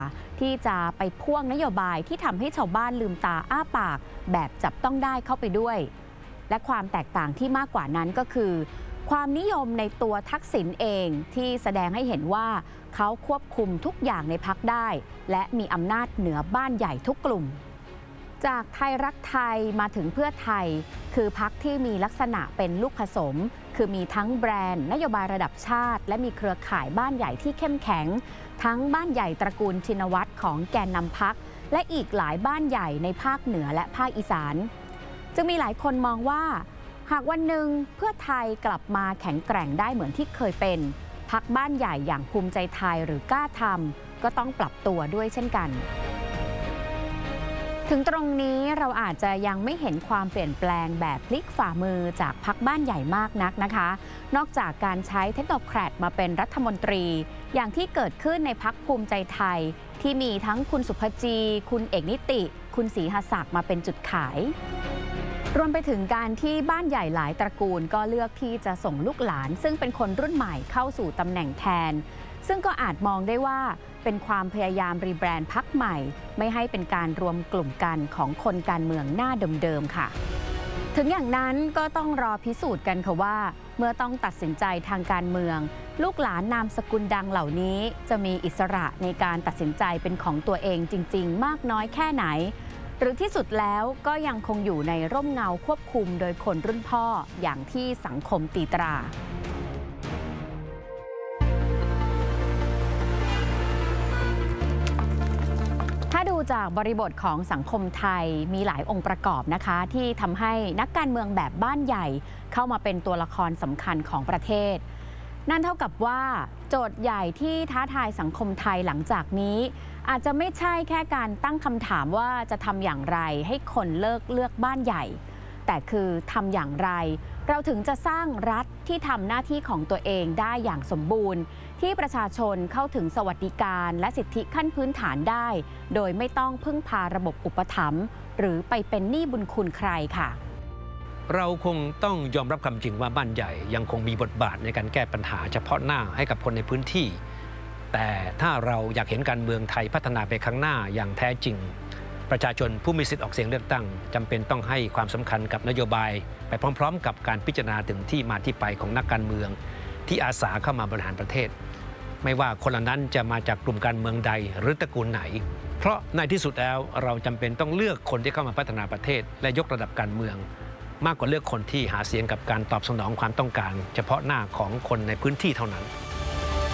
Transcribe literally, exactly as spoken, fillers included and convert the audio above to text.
ที่จะไปพ่วงนโยบายที่ทำให้ชาวบ้านลืมตาอ้าปากแบบจับต้องได้เข้าไปด้วยและความแตกต่างที่มากกว่านั้นก็คือความนิยมในตัวทักษิณเองที่แสดงให้เห็นว่าเขาควบคุมทุกอย่างในพรรคได้และมีอำนาจเหนือบ้านใหญ่ทุกกลุ่มจากไทยรักไทยมาถึงเพื่อไทยคือพรรคที่มีลักษณะเป็นลูกผสมคือมีทั้งแบรนด์นโยบายระดับชาติและมีเครือข่ายบ้านใหญ่ที่เข้มแข็งทั้งบ้านใหญ่ตระกูลชินวัตรของแกนนำพรรคและอีกหลายบ้านใหญ่ในภาคเหนือและภาคอีสานจึงมีหลายคนมองว่าหากวันหนึ่งเพื่อไทยกลับมาแข็งแกร่งได้เหมือนที่เคยเป็นพรรคบ้านใหญ่อย่างภูมิใจไทยหรือกล้าทำก็ต้องปรับตัวด้วยเช่นกันถึงตรงนี้เราอาจจะยังไม่เห็นความเปลี่ยนแปลงแบบพลิกฝ่ามือจากพรรคบ้านใหญ่มากนักนะคะนอกจากการใช้เทคโนแครตมาเป็นรัฐมนตรีอย่างที่เกิดขึ้นในพรรคภูมิใจไทยที่มีทั้งคุณสุภจี คุณเอกนิติคุณศรีหศักดิ์มาเป็นจุดขายรวมไปถึงการที่บ้านใหญ่หลายตระกูลก็เลือกที่จะส่งลูกหลานซึ่งเป็นคนรุ่นใหม่เข้าสู่ตำแหน่งแทนซึ่งก็อาจมองได้ว่าเป็นความพยายามรีแบรนด์พรรคใหม่ไม่ให้เป็นการรวมกลุ่มกันของคนการเมืองหน้าเดิมๆค่ะถึงอย่างนั้นก็ต้องรอพิสูจน์กันค่ะว่าเมื่อต้องตัดสินใจทางการเมืองลูกหลานนามสกุลดังเหล่านี้จะมีอิสระในการตัดสินใจเป็นของตัวเองจริงๆมากน้อยแค่ไหนหรือที่สุดแล้วก็ยังคงอยู่ในร่มเงาควบคุมโดยคนรุ่นพ่ออย่างที่สังคมตีตราถ้าดูจากบริบทของสังคมไทยมีหลายองค์ประกอบนะคะที่ทำให้นักการเมืองแบบบ้านใหญ่เข้ามาเป็นตัวละครสำคัญของประเทศนั่นเท่ากับว่าโจทย์ใหญ่ที่ท้าทายสังคมไทยหลังจากนี้อาจจะไม่ใช่แค่การตั้งคำถามว่าจะทำอย่างไรให้คนเลิกเลือกบ้านใหญ่แต่คือทำอย่างไรเราถึงจะสร้างรัฐที่ทำหน้าที่ของตัวเองได้อย่างสมบูรณ์ที่ประชาชนเข้าถึงสวัสดิการและสิทธิขั้นพื้นฐานได้โดยไม่ต้องพึ่งพาระบบอุปถัมภ์หรือไปเป็นหนี้บุญคุณใครค่ะเราคงต้องยอมรับความจริงว่าบ้านใหญ่ยังคงมีบทบาทในการแก้ปัญหาเฉพาะหน้าให้กับคนในพื้นที่แต่ถ้าเราอยากเห็นการเมืองไทยพัฒนาไปข้างหน้าอย่างแท้จริงประชาชนผู้มีสิทธิ์ออกเสียงเลือกตั้งจำเป็นต้องให้ความสำคัญกับนโยบายไปพร้อมๆกับการพิจารณาถึงที่มาที่ไปของนักการเมืองที่อาสาเข้ามาบริหารประเทศไม่ว่าคนเหล่านั้นจะมาจากกลุ่มการเมืองใดหรือตระกูลไหนเพราะในที่สุดแล้วเราจำเป็นต้องเลือกคนที่เข้ามาพัฒนาประเทศและยกระดับการเมืองมากกว่าเลือกคนที่หาเสียงกับการตอบสนองความต้องการเฉพาะหน้าของคนในพื้นที่เท่านั้น